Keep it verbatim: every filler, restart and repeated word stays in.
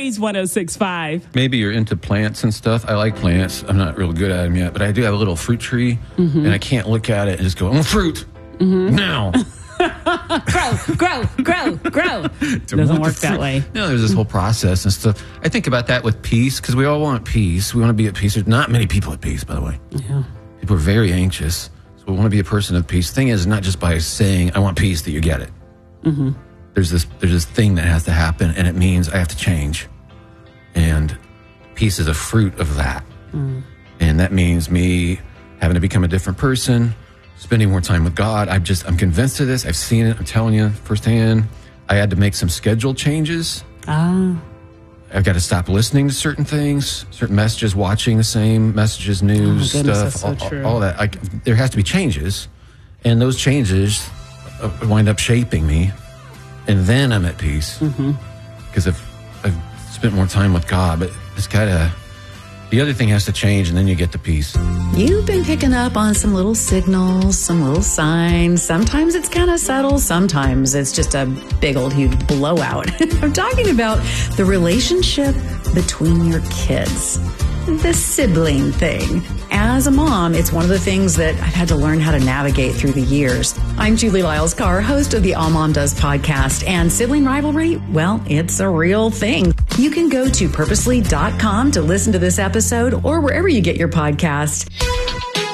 Blaze one oh six point five. Maybe you're into plants and stuff. I like plants. I'm not real good at them yet, but I do have a little fruit tree, mm-hmm. and I can't look at it and just go, oh, fruit, mm-hmm. now. grow, grow, grow, grow. Doesn't work that way. No, there's this whole process and stuff. I think about that with peace, because we all want peace. We want to be at peace. There's not many people at peace, by the way. Yeah. People are very anxious. So we want to be a person of peace. Thing is, not just by saying, I want peace, that you get it. Mm-hmm. There's this there's this thing that has to happen, and it means I have to change. And peace is a fruit of that. Mm. And that means me having to become a different person, spending more time with God. I'm just, I'm convinced of this. I've seen it. I'm telling you firsthand. I had to make some schedule changes. Ah. I've got to stop listening to certain things, certain messages, watching the same messages, news, oh, goodness, stuff, that's so all, true. all that. I, there has to be changes. And those changes uh, wind up shaping me. And then I'm at peace. Mm-hmm. Because I've, I've spent more time with God. But it's got to, the other thing has to change, and then you get the peace. You've been picking up on some little signals, some little signs. Sometimes it's kind of subtle. Sometimes it's just a big old huge blowout. I'm talking about the relationship between your kids. The sibling thing. As a mom, it's one of the things that I've had to learn how to navigate through the years. I'm Julie Lyles-Carr, host of the All Mom Does podcast, and sibling rivalry, well, it's a real thing. You can go to purposely dot com to listen to this episode or wherever you get your podcast.